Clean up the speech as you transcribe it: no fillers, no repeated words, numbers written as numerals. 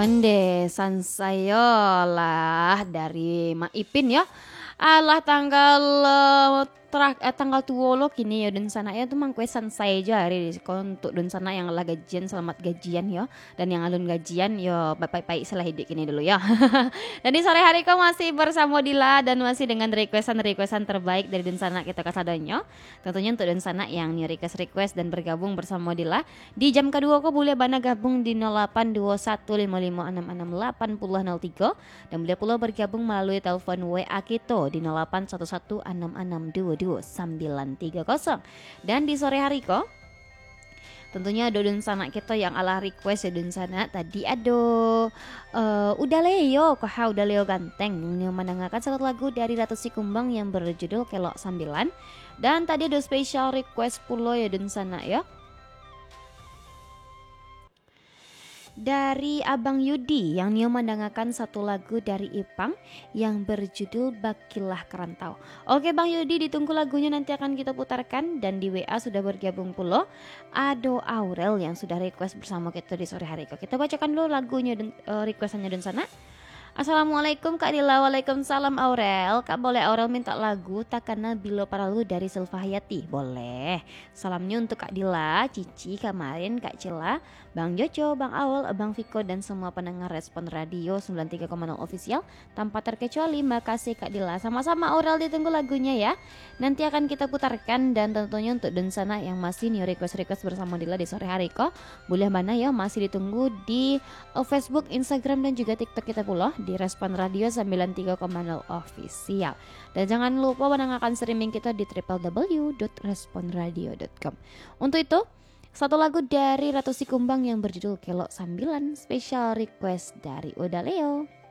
Ande sansayo lah dari Ma Ipin ya. Alah tanggal tanggal 20 kini ya dan sana ya tuh mang kue sansai aja hari untuk dan sana yang lah gajian selamat gajian ya dan yang alun gajian ya baik-baik salah hidup ini dulu ya. Dan di sore hari kau masih bersama Dila dan masih dengan requestan terbaik dari dan sana kita kasadanya. Tentunya untuk dan sana yang new request dan bergabung bersama Dila di jam kedua kau boleh bana gabung di 082155668003 dan boleh pula bergabung melalui telepon WA kita di 08116622 930. Dan di sore hari kok tentunya ada dun sana kita yang ala request ya dun sana tadi ada udah Leo udah Leo ganteng yang mendengarkan satu lagu dari Ratu Sikumbang yang berjudul Kelok Sambilan. Dan tadi ada special request pula ya dun sana ya dari Abang Yudi yang Nio mendengarkan satu lagu dari Ipang yang berjudul Bakilah Kerantau. Oke Bang Yudi, ditunggu lagunya nanti akan kita putarkan. Dan di WA sudah bergabung pula Ado Aurel yang sudah request bersama kita di sore hari. Kita bacakan dulu lagunya dan requestannya dan sana. Assalamualaikum Kak Dila. Waalaikumsalam Aurel. Kak boleh Aurel minta lagu Takana Bilo Paralu dari Silva Hayati? Boleh. Salamnya untuk Kak Dila, Cici, Kamarin, Kak Cila, Bang Jojo, Bang Awal, Bang Viko dan semua pendengar Respon Radio 93,0 official tanpa terkecuali. Makasih Kak Dila. Sama-sama Aurel, ditunggu lagunya ya. Nanti akan kita putarkan dan tentunya untuk Densana yang masih new request bersama Dila di sore hari kok. Boleh mana ya masih ditunggu di Facebook, Instagram dan juga TikTok kita pula di Respon Radio 93,0 official. Dan jangan lupa mendengarkan streaming kita di www.responradio.com. Untuk itu, satu lagu dari Ratu Sikumbang yang berjudul Kelok Sambilan, special request dari Uda Leo.